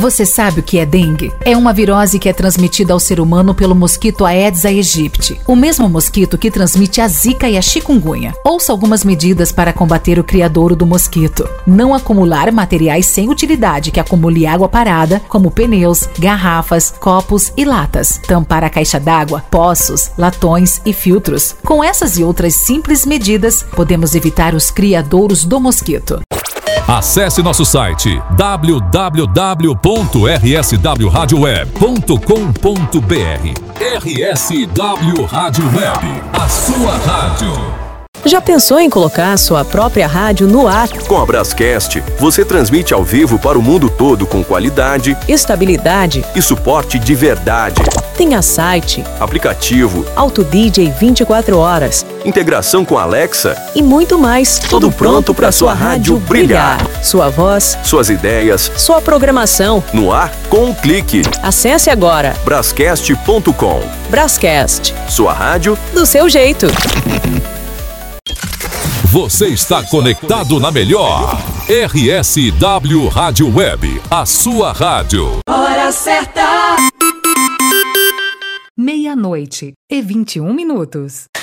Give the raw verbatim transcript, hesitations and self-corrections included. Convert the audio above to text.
Você sabe o que é dengue? É uma virose que é transmitida ao ser humano pelo mosquito Aedes aegypti, o mesmo mosquito que transmite a zika e a chikungunya. Ouça algumas medidas para combater o criadouro do mosquito. Não acumular materiais sem utilidade que acumule água parada, como pneus, garrafas, copos e latas. Tampar a caixa d'água, poços, latões e filtros. Com essas e outras simples medidas, podemos evitar os criadouros do mosquito. Acesse nosso site w w w ponto r s w radio web ponto com ponto b r. R S W Rádio Web, a sua rádio. Já pensou em colocar a sua própria rádio no ar? Com a Brascast, você transmite ao vivo para o mundo todo com qualidade, estabilidade e suporte de verdade. Tenha site, aplicativo, Auto D J vinte e quatro horas, integração com Alexa e muito mais. Tudo pronto para sua rádio brilhar. Sua voz, suas ideias, sua programação. No ar com um clique. Acesse agora brascast ponto com. Brascast, sua rádio do seu jeito. Você está conectado na melhor R S W Rádio Web, a sua rádio. Hora certa. Meia-noite e vinte e um minutos.